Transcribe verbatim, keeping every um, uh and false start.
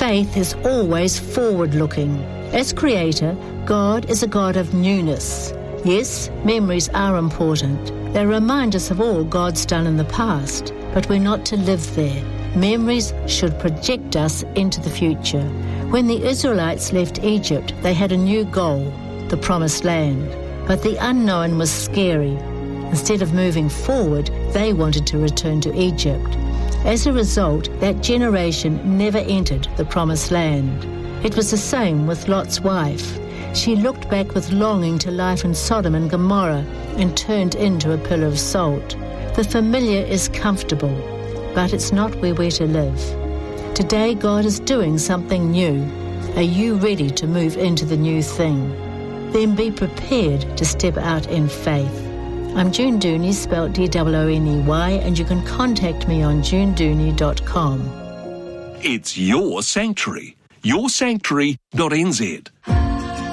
faith is always forward-looking. As Creator, God is a God of newness. Yes, memories are important. They remind us of all God's done in the past, but we're not to live there. Memories should project us into the future. When the Israelites left Egypt, they had a new goal, the Promised Land. But the unknown was scary. Instead of moving forward, they wanted to return to Egypt. As a result, that generation never entered the Promised Land. It was the same with Lot's wife. She looked back with longing to life in Sodom and Gomorrah and turned into a pillar of salt. The familiar is comfortable, but it's not where we're to live. Today, God is doing something new. Are you ready to move into the new thing? Then be prepared to step out in faith. I'm June Dooney, spelled D O O N E Y, and you can contact me on june dooney dot com. It's your sanctuary. your sanctuary dot n z.